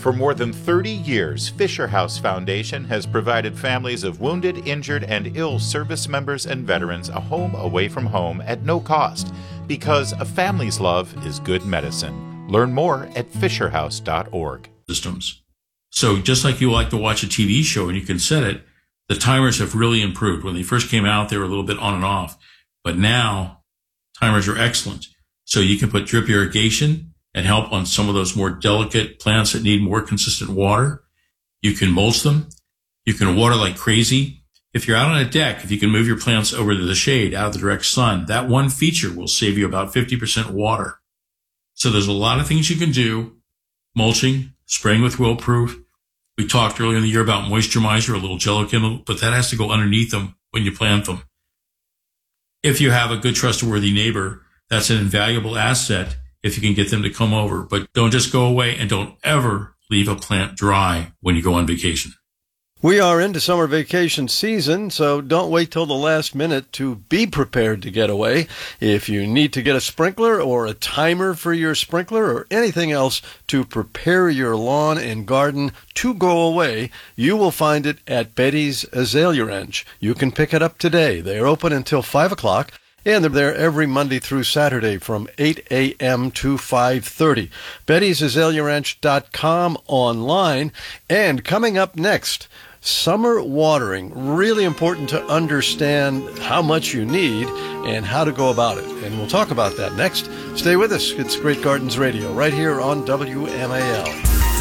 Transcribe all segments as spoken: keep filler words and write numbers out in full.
For more than thirty years, Fisher House Foundation has provided families of wounded, injured, and ill service members and veterans a home away from home at no cost, because a family's love is good medicine. Learn more at fisher house dot org. Systems. So just like you like to watch a T V show and you can set it, the timers have really improved. When they first came out, they were a little bit on and off. But now, timers are excellent. So you can put drip irrigation and help on some of those more delicate plants that need more consistent water. You can mulch them. You can water like crazy. If you're out on a deck, if you can move your plants over to the shade, out of the direct sun, that one feature will save you about fifty percent water. So there's a lot of things you can do. Mulching, spraying with Willproof. We talked earlier in the year about moisture miser, a little jello chemical, but that has to go underneath them when you plant them. If you have a good, trustworthy neighbor, that's an invaluable asset if you can get them to come over. But don't just go away, and don't ever leave a plant dry when you go on vacation. We are into summer vacation season, so don't wait till the last minute to be prepared to get away. If you need to get a sprinkler or a timer for your sprinkler or anything else to prepare your lawn and garden to go away, you will find it at Betty's Azalea Ranch. You can pick it up today. They are open until five o'clock. And they're there every Monday through Saturday from eight a.m. to five thirty. Betty's Azalea Ranch dot com online. And coming up next, summer watering. Really important to understand how much you need and how to go about it. And we'll talk about that next. Stay with us. It's Great Gardens Radio right here on W M A L.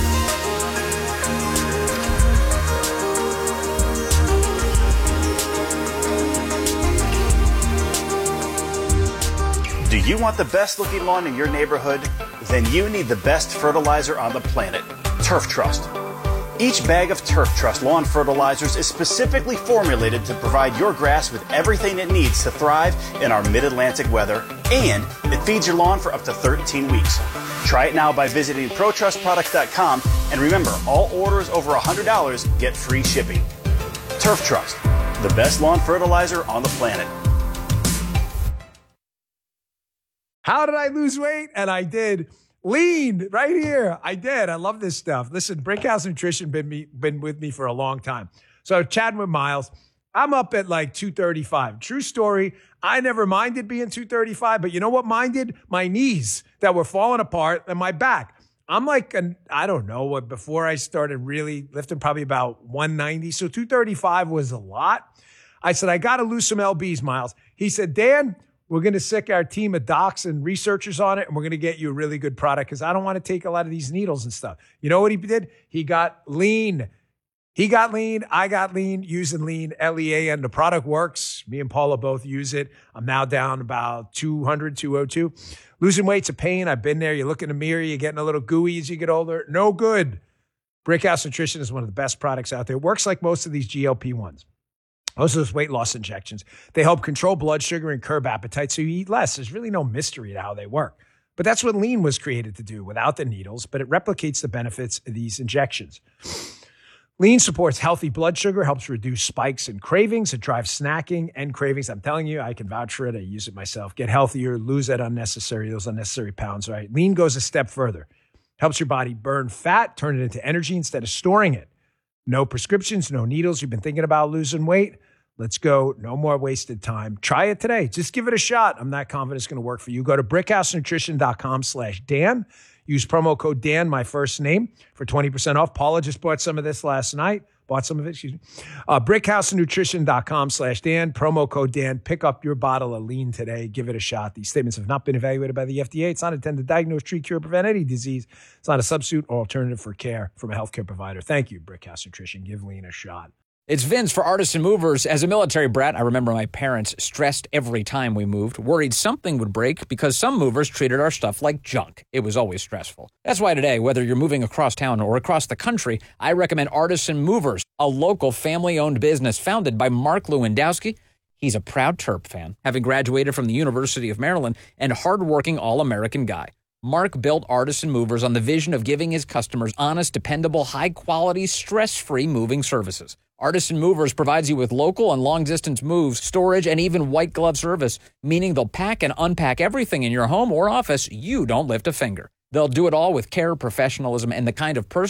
Do you want the best looking lawn in your neighborhood? Then you need the best fertilizer on the planet, Turf Trust. Each bag of Turf Trust lawn fertilizers is specifically formulated to provide your grass with everything it needs to thrive in our mid-Atlantic weather, and it feeds your lawn for up to thirteen weeks. Try it now by visiting pro trust products dot com, and remember, all orders over one hundred dollars get free shipping. Turf Trust, the best lawn fertilizer on the planet. How did I lose weight? And I did. Lean right here. I did. I love this stuff. Listen, Brickhouse Nutrition been me been with me for a long time. So chatting with Miles, I'm up at like two thirty-five. True story. I never minded being two thirty-five, but you know what minded? My knees that were falling apart and my back. I'm like, an, I don't know what, before I started really lifting, probably about one ninety. So two thirty-five was a lot. I said, I got to lose some L Bs, Miles. He said, Dan, we're going to sick our team of docs and researchers on it, and we're going to get you a really good product because I don't want to take a lot of these needles and stuff. You know what he did? He got lean. He got lean. I got lean using lean, L E A N. The product works. Me and Paula both use it. I'm now down about two hundred, two oh two. Losing weight's a pain. I've been there. You look in the mirror. You're getting a little gooey as you get older. No good. Brickhouse Nutrition is one of the best products out there. It works like most of these G L P ones. Most of those weight loss injections, they help control blood sugar and curb appetite so you eat less. There's really no mystery to how they work. But that's what lean was created to do without the needles, but it replicates the benefits of these injections. Lean supports healthy blood sugar, helps reduce spikes and cravings. It drives snacking and cravings. I'm telling you, I can vouch for it. I use it myself. Get healthier, lose that unnecessary, those unnecessary pounds, right? Lean goes a step further. Helps your body burn fat, turn it into energy instead of storing it. No prescriptions, no needles. You've been thinking about losing weight? Let's go. No more wasted time. Try it today. Just give it a shot. I'm not confident it's going to work for you. Go to brickhouse nutrition dot com slash Dan. Use promo code Dan, my first name, for twenty percent off. Paula just bought some of this last night. Bought some of it, excuse me. Uh, brickhouse nutrition dot com slash Dan. Promo code Dan. Pick up your bottle of lean today. Give it a shot. These statements have not been evaluated by the F D A. It's not intended to diagnose, treat, cure, prevent any disease. It's not a substitute or alternative for care from a healthcare provider. Thank you, Brickhouse Nutrition. Give lean a shot. It's Vince for Artisan Movers. As a military brat, I remember my parents stressed every time we moved, worried something would break because some movers treated our stuff like junk. It was always stressful. That's why today, whether you're moving across town or across the country, I recommend Artisan Movers, a local family-owned business founded by Mark Lewandowski. He's a proud Terp fan, having graduated from the University of Maryland, and hardworking all-American guy. Mark built Artisan Movers on the vision of giving his customers honest, dependable, high-quality, stress-free moving services. Artisan Movers provides you with local and long-distance moves, storage, and even white glove service, meaning they'll pack and unpack everything in your home or office. You don't lift a finger. They'll do it all with care, professionalism, and the kind of person